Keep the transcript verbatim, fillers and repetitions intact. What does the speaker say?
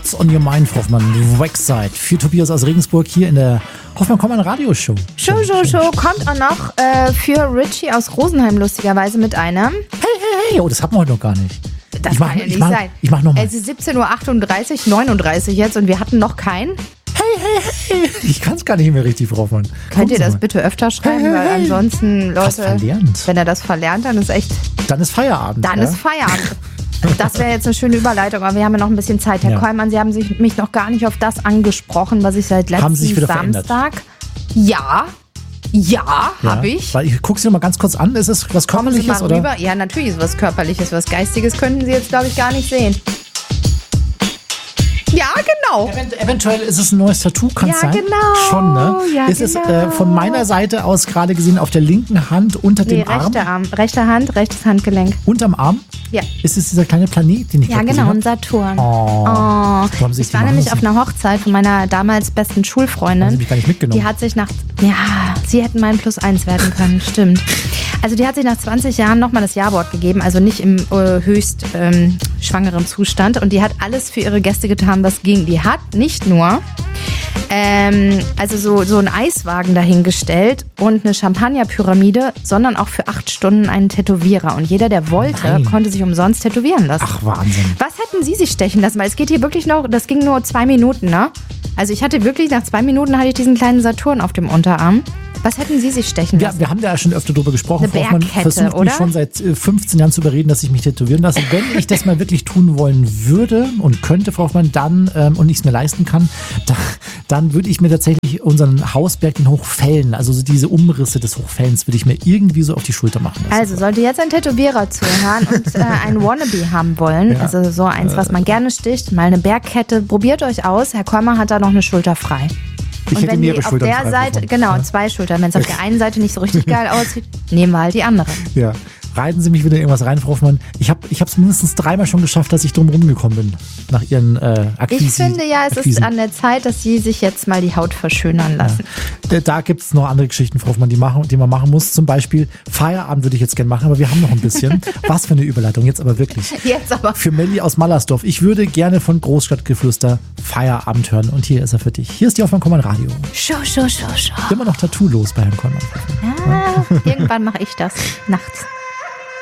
What's on your mind, Frau Hoffmann? Wexside für Tobias aus Regensburg hier in der Hoffmann-Kommern Radioshow. Show, Show, Show. Kommt auch noch äh, für Richie aus Rosenheim lustigerweise mit einem. Hey, hey, hey. Oh, das hatten wir heute noch gar nicht. Das ich kann mach, ja nicht ich mach, sein. Ich mach nochmal. Es ist siebzehn Uhr achtunddreißig, neununddreißig jetzt und wir hatten noch keinen. Hey, hey, hey. Ich kann es gar nicht mehr richtig, Frau Hoffmann. Könnt ihr das bitte öfter schreiben, hey, hey, weil ansonsten, Leute, Fast verlernt. Wenn er das verlernt, dann ist echt... Dann ist Feierabend. Dann ja? ist Feierabend. Das wäre jetzt eine schöne Überleitung, aber wir haben ja noch ein bisschen Zeit. Herr ja. Kollmann, Sie haben sich, mich noch gar nicht auf das angesprochen, was ich seit letzten haben Sie sich wieder Samstag... Verändert? Ja, ja, ja. habe ich. Weil ich gucke Sie noch mal ganz kurz an. Ist es was Körperliches? Kommen Sie mal oder? rüber. Ja, natürlich ist was Körperliches. Was Geistiges könnten Sie jetzt, glaube ich, gar nicht sehen. Ja, genau. Event- eventuell ist es ein neues Tattoo, kann es Ja, sein? genau. Schon, ne? Ja, ist es genau. äh, von meiner Seite aus gerade gesehen auf der linken Hand unter Nee, dem Arm? rechte Arm. Rechte Hand, rechtes Handgelenk. Unterm Arm? Ja. Ist es dieser kleine Planet, den ich Ja, gerade genau, gesehen und Saturn. Oh. Oh. Wo haben Sie sich Ich die war machen nämlich lassen? auf einer Hochzeit von meiner damals besten Haben Schulfreundin. Sie mich gar nicht mitgenommen? Die hat sich nach, ja, sie hätten mein Plus eins werden können, stimmt. Also die hat sich nach zwanzig Jahren nochmal das Ja-Wort gegeben, also nicht im äh, höchst ähm, schwangeren Zustand. Und die hat alles für ihre Gäste getan, was ging. Die hat nicht nur ähm, also so, so einen Eiswagen dahingestellt und eine Champagnerpyramide, sondern auch für acht Stunden einen Tätowierer. Und jeder, der wollte, Nein. konnte sich umsonst tätowieren lassen. Ach, Wahnsinn. Was hätten Sie sich stechen lassen? Weil es geht hier wirklich noch, das ging nur zwei Minuten, ne? Also ich hatte wirklich, nach zwei Minuten hatte ich diesen kleinen Saturn auf dem Unterarm. Was hätten Sie sich stechen Ja, lassen? wir haben da ja schon öfter drüber gesprochen. Eine Frau Hoffmann Bergkette, versucht oder? mich schon seit äh, fünfzehn Jahren zu überreden, dass ich mich tätowieren lasse. Wenn ich das mal wirklich tun wollen würde und könnte, Frau Hoffmann, dann, ähm, und ich es mir leisten kann, da, dann würde ich mir tatsächlich unseren Hausberg, den Hochfällen, also so diese Umrisse des Hochfällens, würde ich mir irgendwie so auf die Schulter machen lassen. Also sollte jetzt ein Tätowierer zuhören und äh, ein Wannabe haben wollen, Ja. also so eins, was man gerne sticht, mal eine Bergkette, probiert euch aus. Herr Kollmann hat da noch eine Schulter frei. Ich Und hätte wenn mehrere die auf Schultern der frei, Seite, Frau genau, Hoffmann. zwei Schultern, wenn es auf der einen Seite nicht so richtig geil aussieht, nehmen wir halt die andere. Ja. Reiten Sie mich wieder in irgendwas rein, Frau Hoffmann. Ich habe es mindestens dreimal schon geschafft, dass ich drum rumgekommen bin. Nach Ihren äh, Akquisen. Ich finde ja, es Akquisen. ist an der Zeit, dass Sie sich jetzt mal die Haut verschönern lassen. Da, da gibt es noch andere Geschichten, Frau Hoffmann, die, machen, die man machen muss. Zum Beispiel Feierabend würde ich jetzt gerne machen, aber wir haben noch ein bisschen. Was für eine Überleitung, jetzt aber wirklich. Jetzt aber. Für Melli aus Mallersdorf. Ich würde gerne von Großstadtgeflüster Feierabend hören. Und hier ist er für dich. Hier ist die Hoffmann-Kommern Radio. Show, show, show, show. Immer noch Tattoo los bei Herrn Kollmann. Ja, irgendwann mache ich das nachts.